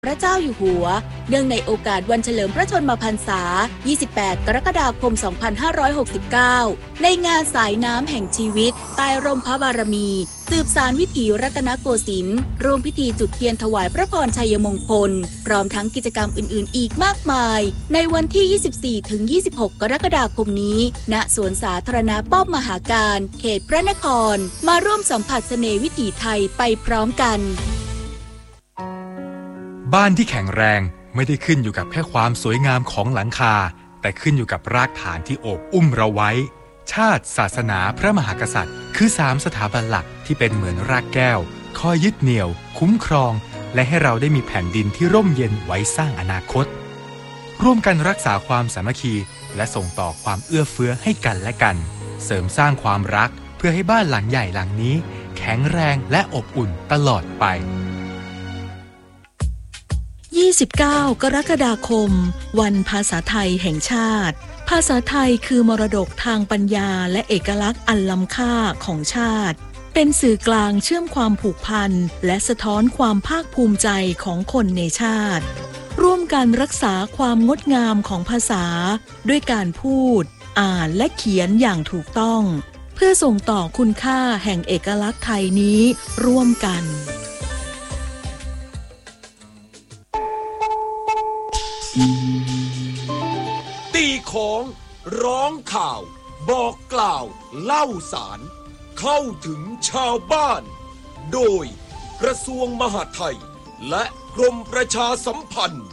พระเจ้าอยู่หัวเนื่องในโอกาสวันเฉลิมพระชนมพรรษา 28 กรกฎาคม 2569 ในงานสายน้ำแห่งชีวิตใต้ร่มพระบารมีสืบสานวิถีรัตนโกสินทร์ร่วมพิธีจุดเทียนถวายพระพรชัยมงคลพร้อมทั้งกิจกรรมอื่นๆอีกมากมายในวันที่ 24-26 กรกฎาคมนี้ณสวนสาธารณะป้อมมหาการเขตพระนครมาร่วมสัมผัสเสน่ห์วิถีไทยไปพร้อมกันบ้านที่แข็งแรงไม่ได้ขึ้นอยู่กับแค่ความสวยงามของหลังคาแต่ขึ้นอยู่กับรากฐานที่โอบอุ้มเราไว้ชาติศาสนาพระมหากษัตริย์คือ3สถาบันหลักที่เป็นเหมือนรากแก้วคอยยึดเหนี่ยวคุ้มครองและให้เราได้มีแผ่นดินที่ร่มเย็นไว้สร้างอนาคตร่วมกันรักษาความสามัคคีและส่งต่อความเอื้อเฟื้อให้กันและกันเสริมสร้างความรักเพื่อให้บ้านหลังใหญ่หลังนี้แข็งแรงและอบอุ่นตลอดไป 29 กรกฎาคมวันภาษาไทยแห่งชาติภาษาไทยคือมรดกทางปัญญาและเอกลักษณ์อันล้ำค่าของชาติเป็นสื่อกลางเชื่อมความผูกพันและสะท้อนความภาคภูมิใจของคนในชาติร่วมกันรักษาความงดงามของภาษาด้วยการพูดอ่านและเขียนอย่างถูกต้องเพื่อส่งต่อคุณค่าแห่งเอกลักษณ์ไทยนี้ร่วมกันตีของร้องข่าวบอกกล่าวเล่าสารเข้าถึงชาวบ้านโดยกระทรวงมหาดไทยและกรมประชาสัมพันธ์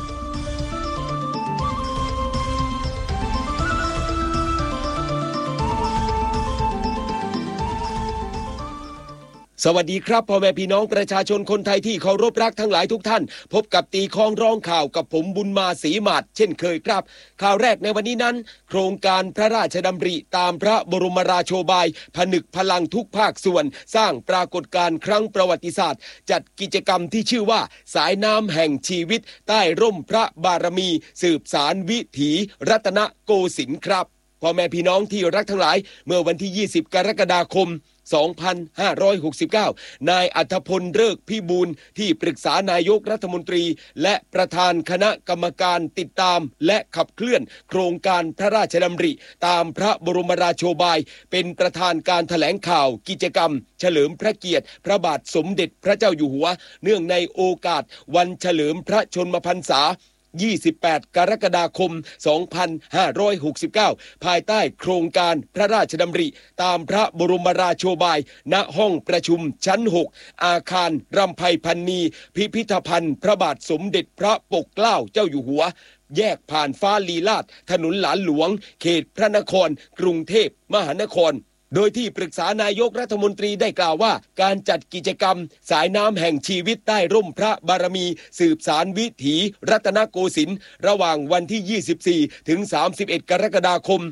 สวัสดีครับพ่อแม่พี่น้องประชาชนคนไทยที่เคารพรักทั้งหลายทุกท่านพบกับตีคล้องร้องข่าวกับผมบุญมาศรีหมาดเช่นเคยครับข่าวแรกในวันนี้นั้นโครงการพระราชดำริตามพระบรมราโชบายผนึกพลังทุกภาคส่วนสร้างปรากฏการณ์ครั้งประวัติศาสตร์จัดกิจกรรมที่ชื่อว่าสายน้ำแห่งชีวิตใต้ร่มพระบารมีสืบสานวิถีรัตนโกสินทร์ครับพ่อแม่พี่น้องที่รักทั้งหลายเมื่อวันที่ 20 กรกฎาคม 2569 นายอัธพลฤกษ์พิบูลที่ปรึกษานายกรัฐมนตรีและประธานคณะกรรมการติดตามและขับเคลื่อนโครงการพระราชดำริตามพระบรมราโชบายเป็นประธานการแถลงข่าวกิจกรรมเฉลิมพระเกียรติพระบาทสมเด็จพระเจ้าอยู่หัวเนื่องในโอกาสวันเฉลิมพระชนมพรรษา28 กรกฎาคม 2569 ภายใต้โครงการพระราชดำริตามพระบรมราโชบายณห้องประชุมชั้น 6 อาคารรำไพพรรณีพิพิธภัณฑ์พระบาทสมเด็จพระปกเกล้าเจ้าอยู่หัวแยกผ่านฟ้าลีลาศถนนหลานหลวงเขตพระนครกรุงเทพมหานครโดยที่ปรึกษานายกรัฐมนตรีได้กล่าวว่าการจัดกิจกรรมสายน้ำแห่งชีวิตใต้ร่มพระบารมีสืบสานวิถีรัตนโกสินทร์ระหว่างวันที่ 24 ถึง 31 กรกฎาคม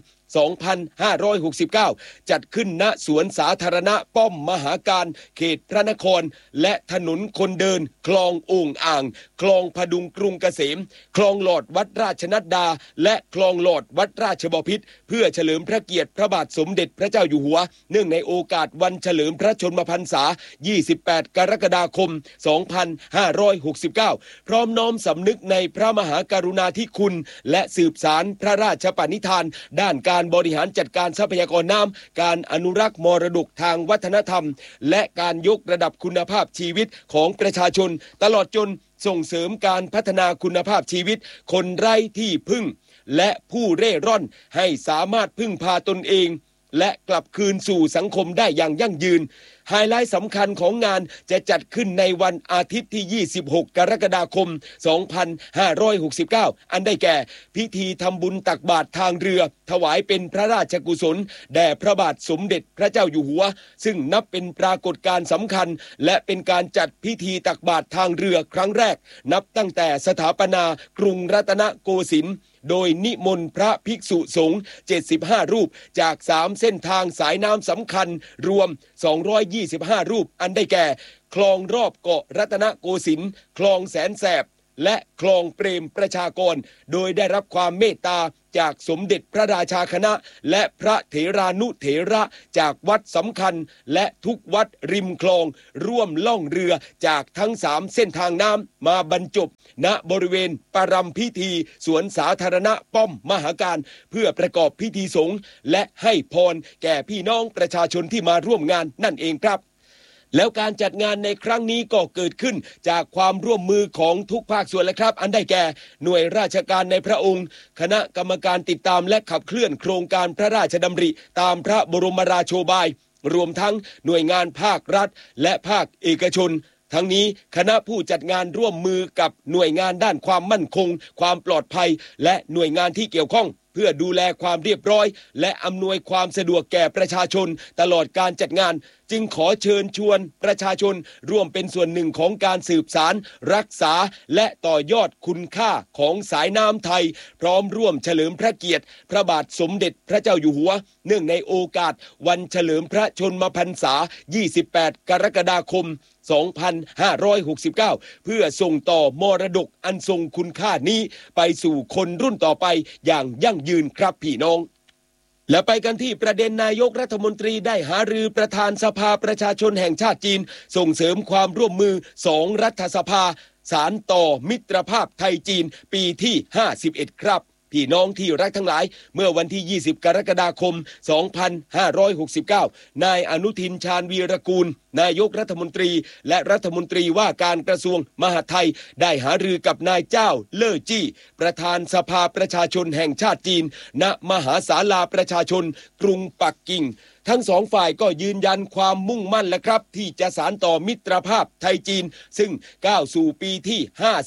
2569 จัดขึ้นณสวนสาธารณะป้อมมหาการเขตพระนครและถนนคนเดินคลองโอ่งอ่างคลองพดุงกรุงเกษมคลองหลอดวัดราชนัดดาและคลองหลอดวัดราชบพิตรเพื่อเฉลิมพระเกียรติพระบาทสมเด็จพระเจ้าอยู่หัวเนื่องในโอกาสวันเฉลิมพระชนมพรรษา 28 กรกฎาคม 2569 พร้อมน้อมสำนึกในพระมหากรุณาธิคุณและสืบสานพระราชปณิธานด้านการบริหารจัดการทรัพยากรน้ำการอนุรักษ์มรดกทางวัฒนธรรมและการยกระดับคุณภาพชีวิตของประชาชนตลอดจนส่งเสริมการพัฒนาคุณภาพชีวิตคนไร้ที่พึ่งและผู้เร่ร่อนให้สามารถพึ่งพาตนเองและกลับคืนสู่สังคมได้อย่างยั่งยืนไฮไลท์สำคัญของงานจะจัดขึ้นในวันอาทิตย์ที่ 26 กรกฎาคม 2569 อันได้แก่พิธีทำบุญตักบาตรทางเรือถวายเป็นพระราชกุศลแด่พระบาทสมเด็จพระเจ้าอยู่หัวซึ่งนับเป็นปรากฏการณ์สำคัญและเป็นการจัดพิธีตักบาตรทางเรือครั้งแรกนับตั้งแต่สถาปนากรุงรัตนโกสินทร์โดยนิมนต์พระภิกษุสงฆ์75 รูปจาก3เส้นทางสายน้ำสำคัญรวม225 รูปอันได้แก่คลองรอบเกาะรัตนโกสินทร์คลองแสนแสบและคลองเปรมประชากรโดยได้รับความเมตตาจากสมเด็จพระราชาคณะและพระเถรานุเถระจากวัดสำคัญและทุกวัดริมคลองร่วมล่องเรือจากทั้ง3เส้นทางน้ำมาบรรจบณบริเวณปรำพิธีสวนสาธารณะป้อมมหาการเพื่อประกอบพิธีสงฆ์และให้พรแก่พี่น้องประชาชนที่มาร่วมงานนั่นเองครับแล้วการจัดงานในครั้งนี้ก็เกิดขึ้นจากความร่วมมือของทุกภาคส่วนและครับอันได้แก่หน่วยราชการในพระองค์คณะกรรมการติดตามและขับเคลื่อนโครงการพระราชดำริตามพระบรมราโชบายรวมทั้งหน่วยงานภาครัฐและภาคเอกชนทั้งนี้คณะผู้จัดงานร่วมมือกับหน่วยงานด้านความมั่นคงความปลอดภัยและหน่วยงานที่เกี่ยวข้องเพื่อดูแลความเรียบร้อยและอำนวยความสะดวกแก่ประชาชนตลอดการจัดงานจึงขอเชิญชวนประชาชนร่วมเป็นส่วนหนึ่งของการสืบสารรักษาและต่อยอดคุณค่าของสายน้ำไทยพร้อมร่วมเฉลิมพระเกียรติพระบาทสมเด็จพระเจ้าอยู่หัวเนื่องในโอกาสวันเฉลิมพระชนมพรรษา 28 กรกฎาคม 2569 เพื่อส่งต่อมรดกอันทรงคุณค่านี้ไปสู่คนรุ่นต่อไปอย่างยั่งยืนครับพี่น้องและไปกันที่ประเด็นนายกรัฐมนตรีได้หารือประธานสภาประชาชนแห่งชาติจีนส่งเสริมความร่วมมือ2รัฐสภาสานต่อมิตรภาพไทยจีนปีที่51ครับพี่น้องที่รักทั้งหลายเมื่อวันที่20กรกฎาคม2569นายอนุทินชาญวีรกูลนายกรัฐมนตรีและรัฐมนตรีว่าการกระทรวงมหาดไทยได้หารือกับนายเจ้าเล่อจี้ประธานสภาประชาชนแห่งชาติจีนณมหาศาลาประชาชนกรุงปักกิ่งทั้งสองฝ่ายก็ยืนยันความมุ่งมั่นและครับที่จะสานต่อมิตรภาพไทยจีนซึ่งก้าวสู่ปีที่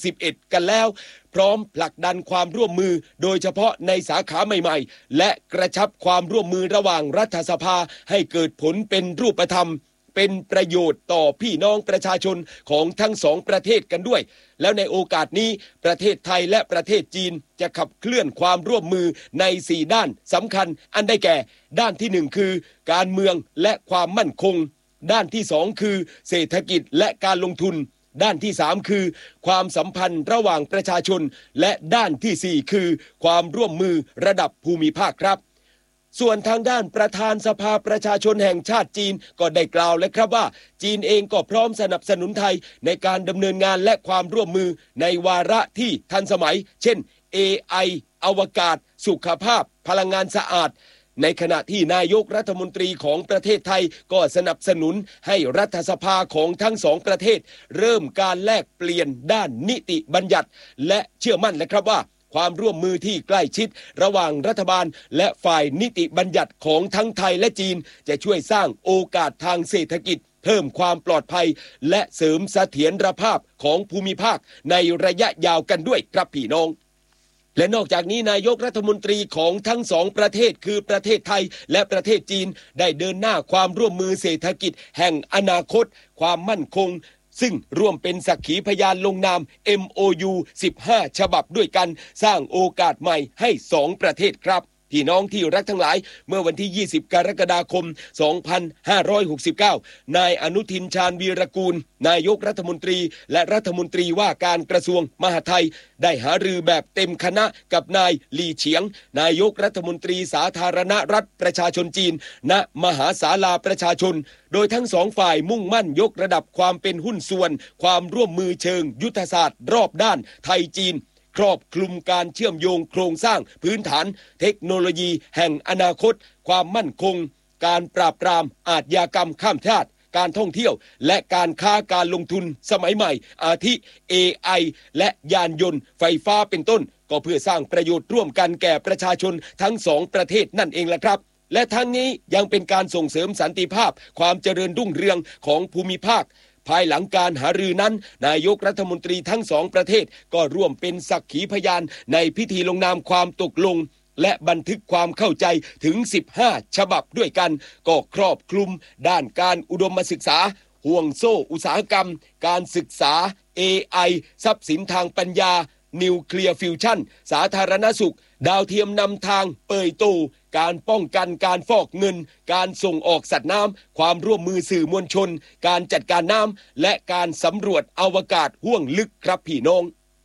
51กันแล้วพร้อมผลักดันความร่วมมือโดยเฉพาะในสาขาใหม่ๆและกระชับความร่วมมือระหว่างรัฐสภาให้เกิดผลเป็นรูปธรรมเป็นประโยชน์ต่อพี่น้องประชาชนของทั้งสองประเทศกันด้วยแล้วในโอกาสนี้ประเทศไทยและประเทศจีนจะขับเคลื่อนความร่วมมือใน4ด้านสำคัญอันได้แก่ด้านที่1คือการเมืองและความมั่นคงด้านที่2คือเศรษฐกิจและการลงทุนด้านที่3คือความสัมพันธ์ระหว่างประชาชนและด้านที่4คือความร่วมมือระดับภูมิภาคครับส่วนทางด้านประธานสภาประชาชนแห่งชาติจีนก็ได้กล่าวเลยครับว่าจีนเองก็พร้อมสนับสนุนไทยในการดำเนินงานและความร่วมมือในวาระที่ทันสมัยเช่น AI อวกาศสุขภาพพลังงานสะอาดในขณะที่นายกรัฐมนตรีของประเทศไทยก็สนับสนุนให้รัฐสภาของทั้งสองประเทศเริ่มการแลกเปลี่ยนด้านนิติบัญญัติและเชื่อมั่นเลยครับว่าความร่วมมือที่ใกล้ชิดระหว่างรัฐบาลและฝ่ายนิติบัญญัติของทั้งไทยและจีนจะช่วยสร้างโอกาสทางเศรษฐกิจเพิ่มความปลอดภัยและเสริมเสถียรภาพของภูมิภาคในระยะยาวกันด้วยครับพี่น้องและนอกจากนี้นายกรัฐมนตรีของทั้งสองประเทศคือประเทศไทยและประเทศจีนได้เดินหน้าความร่วมมือเศรษฐกิจแห่งอนาคตความมั่นคงซึ่งร่วมเป็นสักขีพยานลงนาม MOU 15 ฉบับด้วยกันสร้างโอกาสใหม่ให้2ประเทศครับพี่น้องที่รักทั้งหลายเมื่อวันที่20กรกฎาคม2569นายอนุทินชาญวีรกูลนายกรัฐมนตรีและรัฐมนตรีว่าการกระทรวงมหาดไทยได้หารือแบบเต็มคณะกับนายหลี่เฉียงนายกรัฐมนตรีสาธารณรัฐประชาชนจีนณมหาศาลาประชาชนโดยทั้งสองฝ่ายมุ่งมั่นยกระดับความเป็นหุ้นส่วนความร่วมมือเชิงยุทธศาสตร์รอบด้านไทยจีนครอบคลุมการเชื่อมโยงโครงสร้างพื้นฐานเทคโนโลยีแห่งอนาคตความมั่นคงการปราบปรามอาชญากรรมข้ามชาติการท่องเที่ยวและการค้าการลงทุนสมัยใหม่อาทิ AI และยานยนต์ไฟฟ้าเป็นต้นก็เพื่อสร้างประโยชน์ร่วมกันแก่ประชาชนทั้งสองประเทศนั่นเองแหละครับและทั้งนี้ยังเป็นการส่งเสริมสันติภาพความเจริญรุ่งเรืองของภูมิภาคภายหลังการหารือนั้นนายกรัฐมนตรีทั้งสองประเทศก็ร่วมเป็นสักขีพยานในพิธีลงนามความตกลงและบันทึกความเข้าใจถึง15ฉบับด้วยกันก็ครอบคลุมด้านการอุดมศึกษาห่วงโซ่อุตสาหกรรมการศึกษา AI ทรัพย์สินทางปัญญานิวเคลียร์ฟิวชั่นสาธารณสุขดาวเทียมนำทางเปิดโตการป้องกันการฟอกเงินการส่งออกสัตว์น้ำความร่วมมือสื่อมวลชนการจัดการน้ำและการสำรวจอวกาศห้วงลึกครับพี่น้อง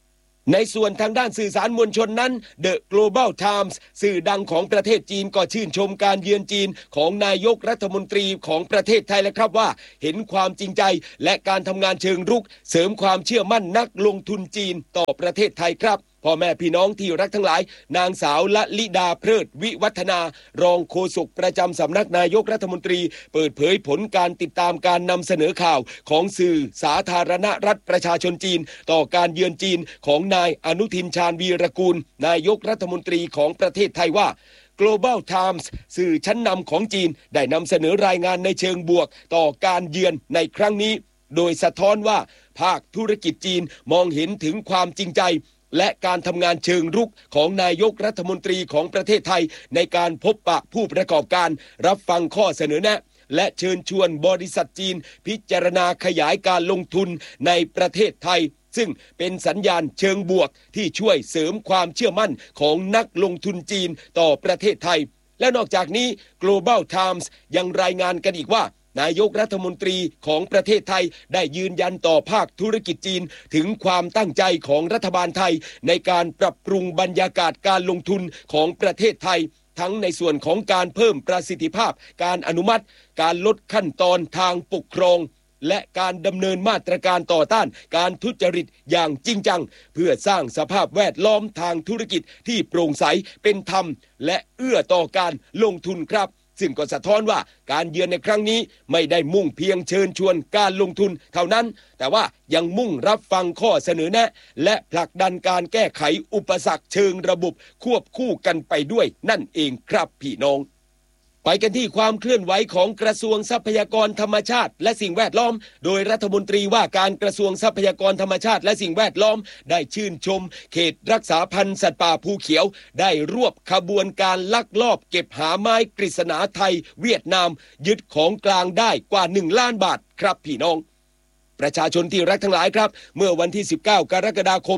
ในส่วนทางด้านสื่อสารมวลชนนั้น The Global Times สื่อดังของประเทศจีนก็ชื่นชมการเยือนจีนของนายกรัฐมนตรีของประเทศไทยแล้วครับว่าเห็นความจริงใจและการทำงานเชิงรุกเสริมความเชื่อมั่นนักลงทุนจีนต่อประเทศไทยครับพ่อแม่พี่น้องที่รักทั้งหลายนางสาวละลิดาเพลิดวิวัฒนารองโฆษกประจำสำนักนายกรัฐมนตรีเปิดเผยผลการติดตามการนำเสนอข่าวของสื่อสาธารณรัฐประชาชนจีนต่อการเยือนจีนของนายอนุทินชาญวีรกูลนายกรัฐมนตรีของประเทศไทยว่า Global Times สื่อชั้นนำของจีนได้นำเสนอรายงานในเชิงบวกต่อการเยือนในครั้งนี้โดยสะท้อนว่าภาคธุรกิจจีนมองเห็นถึงความจริงใจและการทำงานเชิงรุกของนายกรัฐมนตรีของประเทศไทยในการพบปะผู้ประกอบการรับฟังข้อเสนอแนะและเชิญชวนบริษัทจีนพิจารณาขยายการลงทุนในประเทศไทยซึ่งเป็นสัญญาณเชิงบวกที่ช่วยเสริมความเชื่อมั่นของนักลงทุนจีนต่อประเทศไทยและนอกจากนี้ Global Times ยังรายงานกันอีกว่านายกรัฐมนตรีของประเทศไทยได้ยืนยันต่อภาคธุรกิจจีนถึงความตั้งใจของรัฐบาลไทยในการปรับปรุงบรรยากาศการลงทุนของประเทศไทยทั้งในส่วนของการเพิ่มประสิทธิภาพการอนุมัติการลดขั้นตอนทางปกครองและการดำเนินมาตรการต่อต้านการทุจริตอย่างจริงจังเพื่อสร้างสภาพแวดล้อมทางธุรกิจที่โปร่งใสเป็นธรรมและเอื้อต่อการลงทุนครับซึ่งก็สะท้อนว่าการเยือนในครั้งนี้ไม่ได้มุ่งเพียงเชิญชวนการลงทุนเท่านั้นแต่ว่ายังมุ่งรับฟังข้อเสนอแนะและผลักดันการแก้ไขอุปสรรคเชิงระบบควบคู่กันไปด้วยนั่นเองครับพี่น้องไปกันที่ความเคลื่อนไหวของกระทรวงทรัพยากรธรรมชาติและสิ่งแวดล้อมโดยรัฐมนตรีว่าการกระทรวงทรัพยากรธรรมชาติและสิ่งแวดล้อมได้ชื่นชมเขตรักษาพันธุ์สัตว์ป่าภูเขียวได้รวบขบวนการลักลอบเก็บหาไม้กฤษณาไทยเวียดนามยึดของกลางได้กว่า1 ล้านบาทครับพี่น้องประชาชนที่รักทั้งหลายครับเมื่อวันที่19 กรกฎาคม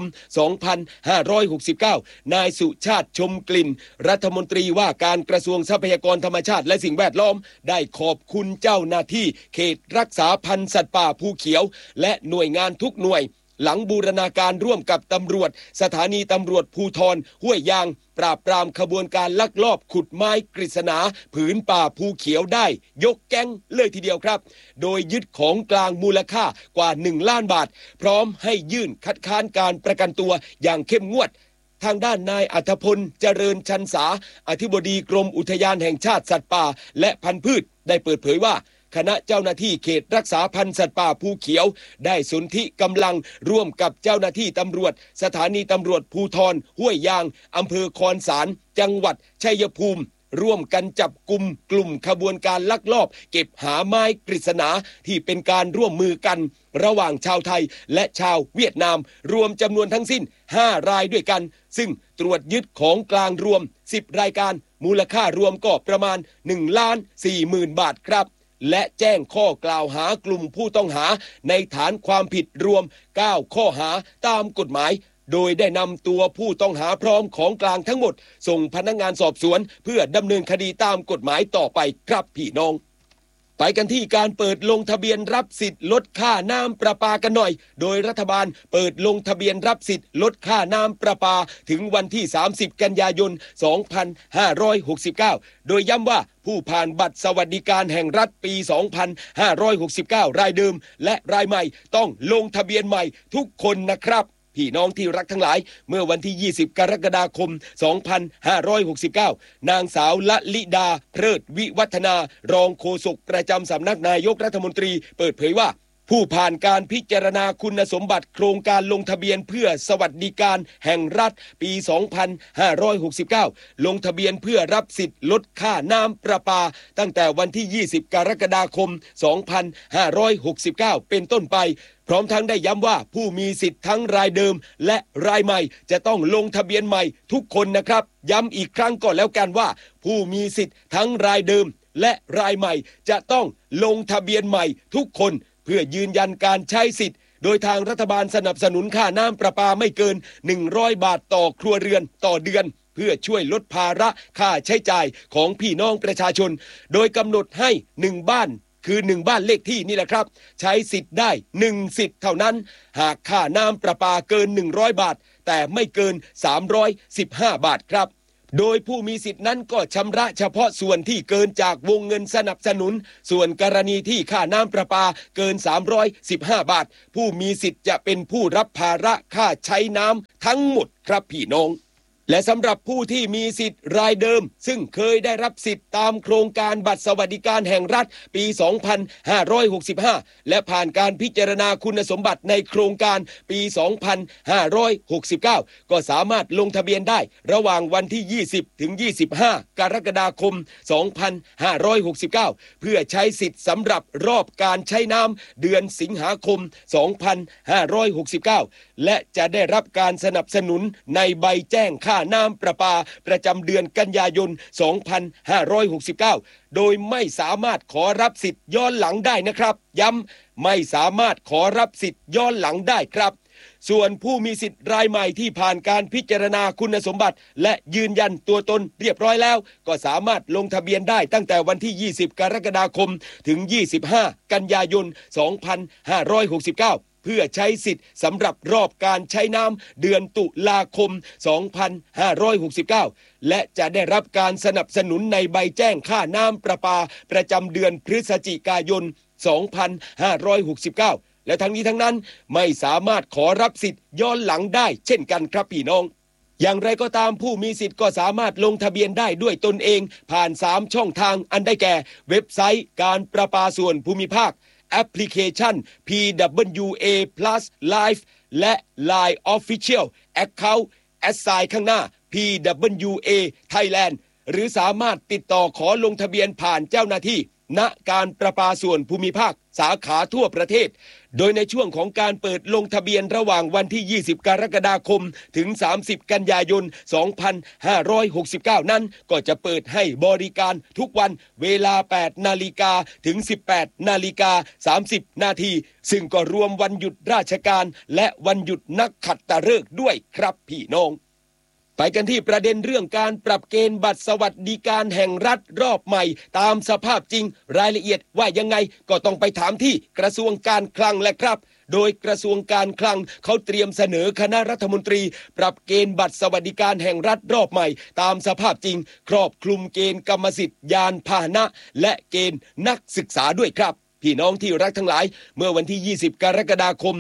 2569 นายสุชาติชมกลิ่นรัฐมนตรีว่าการกระทรวงทรัพยากรธรรมชาติและสิ่งแวดล้อมได้ขอบคุณเจ้าหน้าที่เขตรักษาพันธุ์สัตว์ป่าภูเขียวและหน่วยงานทุกหน่วยหลังบูรณาการร่วมกับตำรวจสถานีตำรวจภูธรห้วยยางปราบปรามขบวนการลักลอบขุดไม้กฤษณาผืนป่าภูเขียวได้ยกแก๊งเลยทีเดียวครับโดยยึดของกลางมูลค่ากว่า1 ล้านบาทพร้อมให้ยื่นคัดค้านการประกันตัวอย่างเข้มงวดทางด้านนายอัธพลเจริญชันษาอธิบดีกรมอุทยานแห่งชาติสัตว์ป่าและพันธุ์พืชได้เปิดเผยว่าคณะเจ้าหน้าที่เขตรักษาพันธุ์สัตว์ป่าภูเขียวได้สนธิกำลังร่วมกับเจ้าหน้าที่ตำรวจสถานีตำรวจภูธรห้วยยางอำเภอคอนสารจังหวัดชัยภูมิร่วมกันจับกุมกลุ่มขบวนการลักลอบเก็บหาไม้กฤษณาที่เป็นการร่วมมือกันระหว่างชาวไทยและชาวเวียดนามรวมจำนวนทั้งสิ้น5 รายด้วยกันซึ่งตรวจยึดของกลางรวม10 รายการมูลค่ารวมก็ประมาณ1,40,000 บาทครับและแจ้งข้อกล่าวหากลุ่มผู้ต้องหาในฐานความผิดรวม9 ข้อหาตามกฎหมายโดยได้นำตัวผู้ต้องหาพร้อมของกลางทั้งหมดส่งพนักงานสอบสวนเพื่อดำเนินคดีตามกฎหมายต่อไปครับพี่น้องไปกันที่การเปิดลงทะเบียนรับสิทธิ์ลดค่าน้ำประปากันหน่อยโดยรัฐบาลเปิดลงทะเบียนรับสิทธิ์ลดค่าน้ำประปาถึงวันที่30 กันยายน 2569 โดยย้ำว่าผู้ผ่านบัตรสวัสดิการแห่งรัฐปี 2569 รายเดิมและรายใหม่ต้องลงทะเบียนใหม่ทุกคนนะครับพี่น้องที่รักทั้งหลายเมื่อวันที่ 20 กรกฎาคม 2569 นางสาวละลิดาเพลิดวิวัฒนารองโฆษกประจำสำนักนายกรัฐมนตรีเปิดเผยว่าผู้ผ่านการพิจารณาคุณสมบัติโครงการลงทะเบียนเพื่อสวัสดิการแห่งรัฐปี 2569 ลงทะเบียนเพื่อรับสิทธิ์ลดค่าน้ำประปาตั้งแต่วันที่ 20 กรกฎาคม 2569 เป็นต้นไปพร้อมทั้งได้ย้ำว่าผู้มีสิทธิ์ทั้งรายเดิมและรายใหม่จะต้องลงทะเบียนใหม่ทุกคนนะครับย้ำอีกครั้งก่อนแล้วกันว่าผู้มีสิทธิ์ทั้งรายเดิมและรายใหม่จะต้องลงทะเบียนใหม่ทุกคนเพื่อยืนยันการใช้สิทธิ์โดยทางรัฐบาลสนับสนุนค่าน้ำประปาไม่เกิน100 บาทต่อครัวเรือนต่อเดือนเพื่อช่วยลดภาระค่าใช้จ่ายของพี่น้องประชาชนโดยกำหนดให้1 บ้านคือ1บ้านเลขที่นี่แหละครับใช้สิทธิ์ได้1สิทธิ์เท่านั้นหากค่าน้ำประปาเกิน100บาทแต่ไม่เกิน315บาทครับโดยผู้มีสิทธินั้นก็ชำระเฉพาะส่วนที่เกินจากวงเงินสนับสนุนส่วนกรณีที่ค่าน้ำประปาเกิน315บาทผู้มีสิทธิ์จะเป็นผู้รับภาระค่าใช้น้ำทั้งหมดครับพี่น้องและสำหรับผู้ที่มีสิทธิ์รายเดิมซึ่งเคยได้รับสิทธิ์ตามโครงการบัตรสวัสดิการแห่งรัฐปี 2565 และผ่านการพิจารณาคุณสมบัติในโครงการปี 2569 ก็สามารถลงทะเบียนได้ระหว่างวันที่ 20 ถึง 25 กรกฎาคม 2569 เพื่อใช้สิทธิ์สำหรับรอบการใช้น้ำเดือนสิงหาคม 2569 และจะได้รับการสนับสนุนในใบแจ้งค่าน้ำประปาประจำเดือนกันยายน 2569 โดยไม่สามารถขอรับสิทธิ์ย้อนหลังได้นะครับย้ำไม่สามารถขอรับสิทธิ์ย้อนหลังได้ครับส่วนผู้มีสิทธิ์รายใหม่ที่ผ่านการพิจารณาคุณสมบัติและยืนยันตัวตนเรียบร้อยแล้วก็สามารถลงทะเบียนได้ตั้งแต่วันที่ 20 กรกฎาคมถึง 25 กันยายน 2569เพื่อใช้สิทธิ์สำหรับรอบการใช้น้ำเดือนตุลาคม 2569 และจะได้รับการสนับสนุนในใบแจ้งค่าน้ำประปาประจำเดือนพฤศจิกายน 2569 และทั้งนี้ทั้งนั้นไม่สามารถขอรับสิทธิ์ย้อนหลังได้เช่นกันครับพี่น้องอย่างไรก็ตามผู้มีสิทธิ์ก็สามารถลงทะเบียนได้ด้วยตนเองผ่าน3ช่องทางอันได้แก่เว็บไซต์การประปาส่วนภูมิภาคแอปพลิเคชัน PWA Plus Live และ Line Official Account @ ข้างหน้า PWA Thailand หรือสามารถติดต่อขอลงทะเบียนผ่านเจ้าหน้าที่ณการประปาส่วนภูมิภาคสาขาทั่วประเทศโดยในช่วงของการเปิดลงทะเบียนระหว่างวันที่ 20 กรกฎาคมถึง 30 กันยายน 2569 นั้นก็จะเปิดให้บริการทุกวันเวลา 8 นาฬิกาถึง 18 นาฬิกา 30 นาทีซึ่งก็รวมวันหยุดราชการและวันหยุดนักขัตฤกษ์ด้วยครับพี่น้องไปกันที่ประเด็นเรื่องการปรับเกณฑ์บัตรสวัสดิการแห่งรัฐรอบใหม่ตามสภาพจริงรายละเอียดว่ายังไงก็ต้องไปถามที่กระทรวงการคลังแหละครับโดยกระทรวงการคลังเขาเตรียมเสนอคณะรัฐมนตรีปรับเกณฑ์บัตรสวัสดิการแห่งรัฐรอบใหม่ตามสภาพจริงครอบคลุมเกณฑ์กรรมสิทธิ์ยานพาหนะและเกณฑ์นักศึกษาด้วยครับพี่น้องที่รักทั้งหลายเมื่อวันที่ 20 กรกฎาคม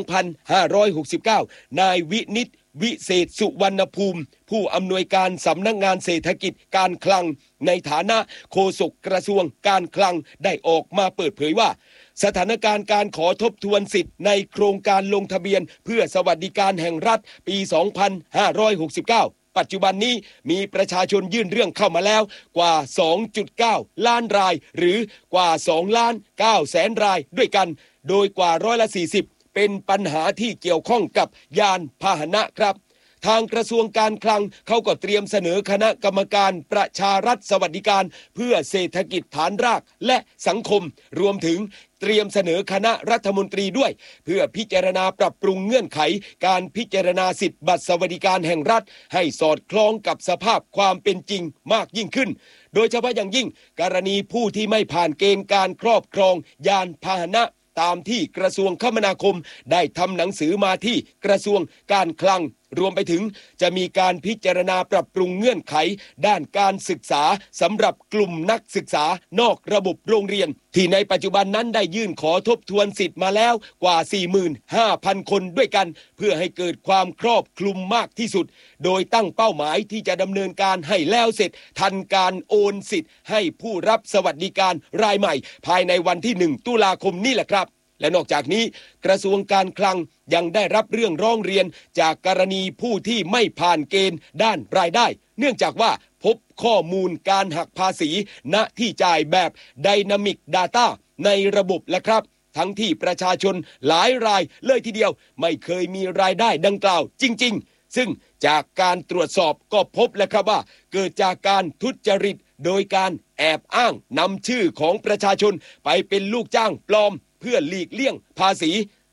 2569 นายวินิตวิเศษสุวรรณภูมิผู้อำนวยการสำนักงานเศรษฐกิจการคลังในฐานะโฆษกกระทรวงการคลังได้ออกมาเปิดเผยว่าสถานการณ์การขอทบทวนสิทธิ์ในโครงการลงทะเบียนเพื่อสวัสดิการแห่งรัฐปี 2569 ปัจจุบันนี้มีประชาชนยื่นเรื่องเข้ามาแล้วกว่า 2.9 ล้านรายหรือกว่า 2.9 แสนรายด้วยกันโดยกว่า40%เป็นปัญหาที่เกี่ยวข้องกับยานพาหนะครับทางกระทรวงการคลังเขาก็เตรียมเสนอคณะกรรมการประชารัฐสวัสดิการเพื่อเศรษฐกิจฐานรากและสังคมรวมถึงเตรียมเสนอคณะรัฐมนตรีด้วยเพื่อพิจารณาปรับปรุงเงื่อนไขการพิจารณาสิทธิบัตรสวัสดิการแห่งรัฐให้สอดคล้องกับสภาพความเป็นจริงมากยิ่งขึ้นโดยเฉพาะอย่างยิ่งกรณีผู้ที่ไม่ผ่านเกณฑ์การครอบครองยานพาหนะตามที่กระทรวงคมนาคมได้ทำหนังสือมาที่กระทรวงการคลังรวมไปถึงจะมีการพิจารณาปรับปรุงเงื่อนไขด้านการศึกษาสำหรับกลุ่มนักศึกษานอกระบบโรงเรียนที่ในปัจจุบันนั้นได้ยื่นขอทบทวนสิทธิ์มาแล้วกว่า 45,000 คนด้วยกันเพื่อให้เกิดความครอบคลุมมากที่สุดโดยตั้งเป้าหมายที่จะดำเนินการให้แล้วเสร็จทันการโอนสิทธิ์ให้ผู้รับสวัสดิการรายใหม่ภายในวันที่ 1 ตุลาคมนี้แหละครับและนอกจากนี้กระทรวงการคลังยังได้รับเรื่องร้องเรียนจากกรณีผู้ที่ไม่ผ่านเกณฑ์ด้านรายได้เนื่องจากว่าพบข้อมูลการหักภาษีณที่จ่ายแบบ Dynamic Data ในระบบและครับทั้งที่ประชาชนหลายรายเลยทีเดียวไม่เคยมีรายได้ดังกล่าวจริงๆซึ่งจากการตรวจสอบก็พบแล้วครับว่าเกิดจากการทุจริตโดยการแอบอ้างนำชื่อของประชาชนไปเป็นลูกจ้างปลอมเพื่อหลีกเลี่ยงภาษี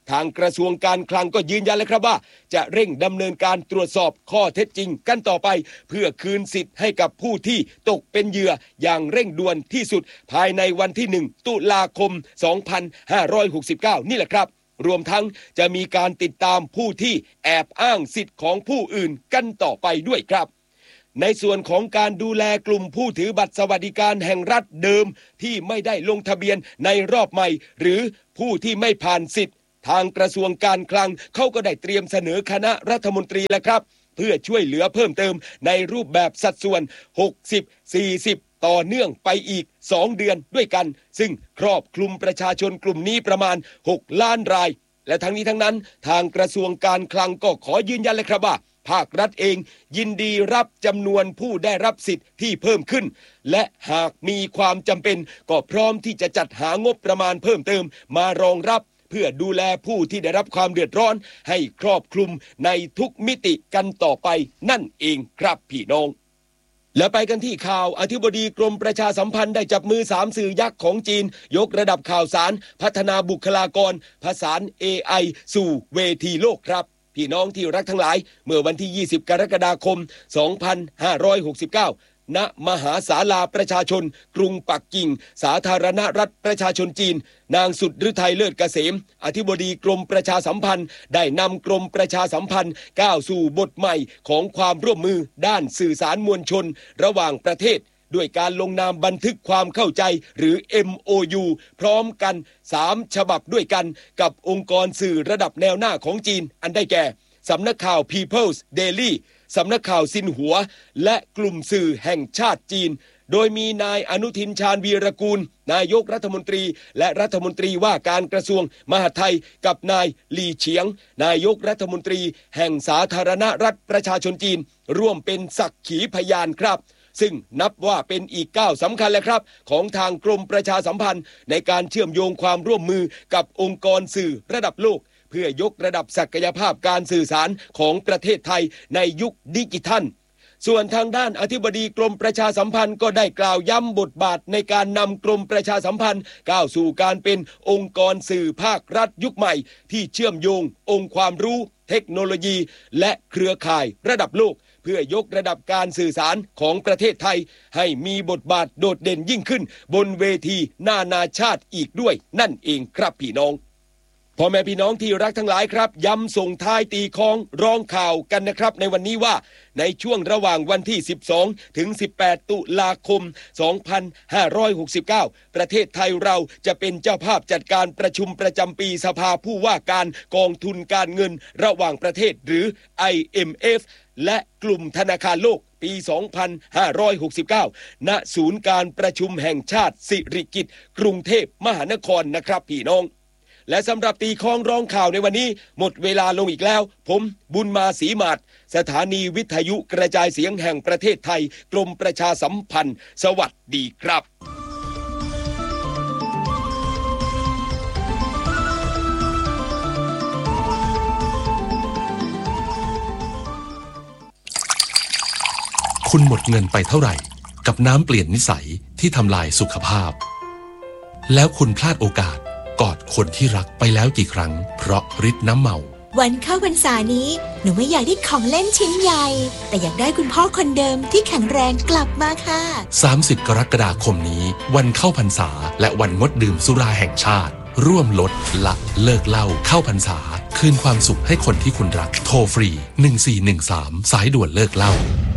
ทางกระทรวงการคลังก็ยืนยันเลยครับว่าจะเร่งดำเนินการตรวจสอบข้อเท็จจริงกันต่อไปเพื่อคืนสิทธิ์ให้กับผู้ที่ตกเป็นเหยื่ออย่างเร่งด่วนที่สุดภายในวันที่1ตุลาคม2569นี่แหละครับรวมทั้งจะมีการติดตามผู้ที่แอบอ้างสิทธิ์ของผู้อื่นกันต่อไปด้วยครับในส่วนของการดูแลกลุ่มผู้ถือบัตรสวัสดิการแห่งรัฐเดิมที่ไม่ได้ลงทะเบียนในรอบใหม่หรือผู้ที่ไม่ผ่านสิทธิ์ทางกระทรวงการคลังเขาก็ได้เตรียมเสนอคณะรัฐมนตรีแล้วครับเพื่อช่วยเหลือเพิ่มเติมในรูปแบบสัดส่วน60-40ต่อเนื่องไปอีก2เดือนด้วยกันซึ่งครอบคลุมประชาชนกลุ่มนี้ประมาณ6ล้านรายและทั้งนี้ทั้งนั้นทางกระทรวงการคลังก็ขอยืนยันเลยครับว่าภาครัฐเองยินดีรับจำนวนผู้ได้รับสิทธิ์ที่เพิ่มขึ้นและหากมีความจำเป็นก็พร้อมที่จะจัดหางบประมาณเพิ่มเติมมารองรับเพื่อดูแลผู้ที่ได้รับความเดือดร้อนให้ครอบคลุมในทุกมิติกันต่อไปนั่นเองครับพี่น้องและไปกันที่ข่าวอธิบดีกรมประชาสัมพันธ์ได้จับมือ3สื่อยักษ์ของจีนยกระดับข่าวสารพัฒนาบุคลากรผสาน AI สู่เวทีโลกครับพี่น้องที่รักทั้งหลายเมื่อวันที่20กรกฎาคม2569ณมหาศาลาประชาชนกรุงปักกิ่งสาธารณรัฐประชาชนจีนนางสุดฤทัยเลิศเกษมอธิบดีกรมประชาสัมพันธ์ได้นำกรมประชาสัมพันธ์ก้าวสู่บทใหม่ของความร่วมมือด้านสื่อสารมวลชนระหว่างประเทศด้วยการลงนามบันทึกความเข้าใจหรือ MOU พร้อมกัน3ฉบับด้วยกันกับองค์กรสื่อระดับแนวหน้าของจีนอันได้แก่สำนักข่าว People's Daily สำนักข่าวซินหัวและกลุ่มสื่อแห่งชาติจีนโดยมีนายอนุทินชาญวีรกูลนายกรัฐมนตรีและรัฐมนตรีว่าการกระทรวงมหาดไทยกับนายหลี่เฉียงนายกรัฐมนตรีแห่งสาธารณรัฐประชาชนจีนร่วมเป็นสักขีพยานครับซึ่งนับว่าเป็นอีกก้าวสำคัญเลยครับของทางกรมประชาสัมพันธ์ในการเชื่อมโยงความร่วมมือกับองค์กรสื่อระดับโลกเพื่อยกระดับศักยภาพการสื่อสารของประเทศไทยในยุคดิจิทัลส่วนทางด้านอธิบดีกรมประชาสัมพันธ์ก็ได้กล่าวย้ำบทบาทในการนำกรมประชาสัมพันธ์ก้าวสู่การเป็นองค์กรสื่อภาครัฐยุคใหม่ที่เชื่อมโยงองค์ความรู้เทคโนโลยีและเครือข่ายระดับโลกเพื่อยกระดับการสื่อสารของประเทศไทยให้มีบทบาทโดดเด่นยิ่งขึ้นบนเวทีนานาชาติอีกด้วยนั่นเองครับพี่น้องพ่อแม่พี่น้องที่รักทั้งหลายครับย้ำส่งท้ายตีคล้องร้องข่าวกันนะครับในวันนี้ว่าในช่วงระหว่างวันที่12ถึง18ตุลาคม2569ประเทศไทยเราจะเป็นเจ้าภาพจัดการประชุมประจำปีสภาผู้ว่าการกองทุนการเงินระหว่างประเทศหรือ IMF และกลุ่มธนาคารโลกปี2569ณศูนย์การประชุมแห่งชาติสิริกิติ์กรุงเทพมหานครนะครับพี่น้องและสำหรับตีคล้องร้องข่าวในวันนี้หมดเวลาลงอีกแล้วผมบุญมาศรีมาศสถานีวิทยุกระจายเสียงแห่งประเทศไทยกรมประชาสัมพันธ์สวัสดีครับคุณหมดเงินไปเท่าไหร่กับน้ำเปลี่ยนนิสัยที่ทำลายสุขภาพแล้วคุณพลาดโอกาสกอดคนที่รักไปแล้วกี่ครั้งเพราะฤทธิ์น้ำเมาวันเข้าพรรษานี้หนูไม่อยากได้ของเล่นชิ้นใหญ่แต่อยากได้คุณพ่อคนเดิมที่แข็งแรงกลับมาค่ะ 30กรกฎาคมนี้วันเข้าพรรษาและวันงดดื่มสุราแห่งชาติร่วมลดละเลิกเหล้าเข้าพรรษาคืนความสุขให้คนที่คุณรักโทรฟรี1413สายด่วนเลิกเหล้า